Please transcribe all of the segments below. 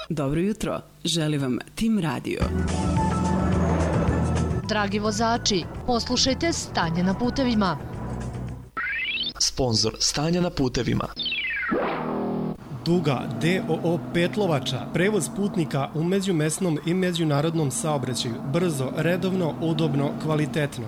Dobro jutro, želi vam Tim Radio. Dragi vozači, poslušajte Stanje na putevima. Sponzor Stanja na putevima. Duga DOO Petlovača, prevoz putnika u međumesnom i međunarodnom saobraćaju, brzo, redovno, udobno, kvalitetno.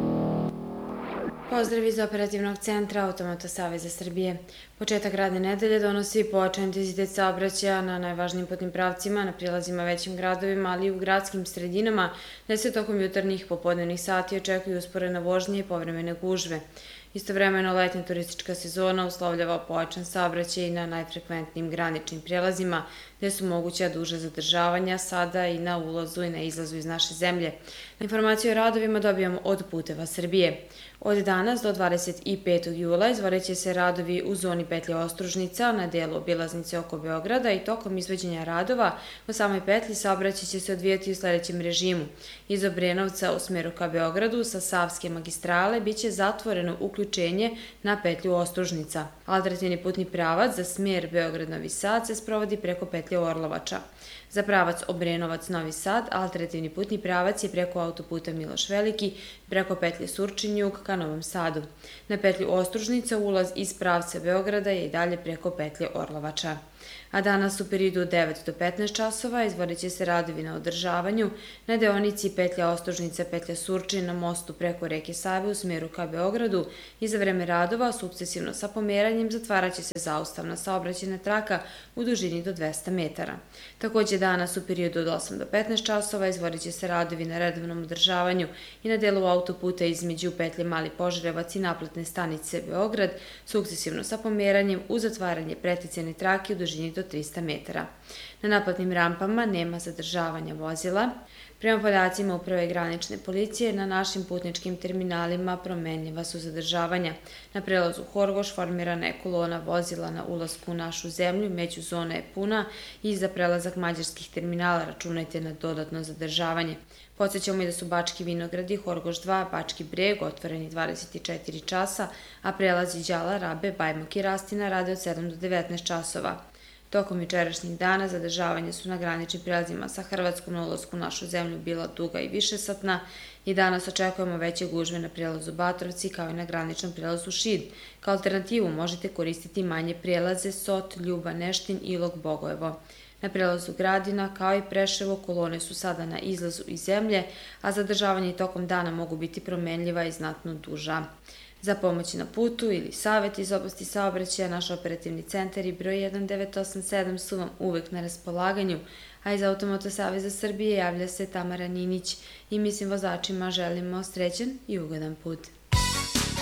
Pozdrav iz operativnog centra Automoto Saveza Srbije. Početak radne nedelje donosi pojačan intenzitet saobraćaja na najvažnijim putnim pravcima, na prilazima većim gradovima, ali i u gradskim sredinama, gde se tokom jutarnjih popodnevnih sati očekuju usporene vožnje i povremene gužve. Istovremeno, letnja turistička sezona uslovljava pojačan saobraćaj na najfrekventnijim graničnim prijelazima, gde su moguća duža zadržavanja sada i na ulazu i na izlazu iz naše zemlje. Informaciju o radovima dobijamo od Puteva Srbije. Od danas do 25. jula izvodeće se radovi u zoni petlje Ostružnica na delu obilaznice oko Beograda i tokom izvođenja radova u samoj petlji saobraćaj će se odvijati u sledećem režimu. Iz Obrenovca u smeru ka Beogradu sa Savske magistrale biće zatvoreno uključenje na petlju Ostružnica. Alternativni putni pravac za smer Beograd-Novi Sad se sprovodi preko petlje Orlovača. Za pravac Obrenovac-Novi Sad, alternativni putni pravac je preko autoputa Miloš Veliki, preko petlje Surčin-Jug ka Novom Sadu. Na petlju Ostružnica ulaz iz pravca Beograda je i dalje preko petlje Orlovača. A danas u periodu od 9 do 15 časova izvodeće se radovi na održavanju na deonici petlja Ostružnica, petlja Surčin na mostu preko reke Save u smeru ka Beogradu i za vreme radova sukcesivno sa pomeranjem zatvaraće se zaustavna saobraćajna traka u dužini do 200 metara. Takođe danas u periodu od 8 do 15 časova izvodeće se radovi na redovnom održavanju i na delu autoputa između petlje Mali Požarevac i naplatne stanice Beograd, sukcesivno sa pomeranjem uz zatvaranje preticene trake u dužini do 300 metara. Na naplatnim rampama nema zadržavanja vozila. Prema podacima Uprave granične policije, na našim putničkim terminalima promenljiva su zadržavanja. Na prelazu Horgoš formirana je kolona vozila na ulasku u našu zemlju, međuzona je puna i za prelazak mađarskih terminala računajte na dodatno zadržavanje. Podsjećamo i da su Bački Vinogradi, Horgoš 2, Bački Breg otvoreni 24 časa, a prelazi Đala, Rabe, Bajmok i Rastina rade od 7 do 19 časova. Tokom jučerašnjih dana zadržavanja su na graničnim prelazima sa Hrvatskom na ulasku u našu zemlju bila duga i višesatna i danas očekujemo veće gužve na prelazu Batrovci kao i na graničnom prelazu Šid. Kao alternativu možete koristiti manje prelaze Sot, Ljuba, Neštin, Ilok, Bogojevo. Na prelazu Gradina kao i Preševo kolone su sada na izlazu iz zemlje, a zadržavanje tokom dana mogu biti promenljiva i znatno duža. Za pomoć na putu ili savjet iz oblasti saobraćaja, naš operativni centar i broj 1987 su vam uvek na raspolaganju, a iz Automoto Saveza Srbije javlja se Tamara Ninić i mi svim vozačima želimo srećan i ugodan put.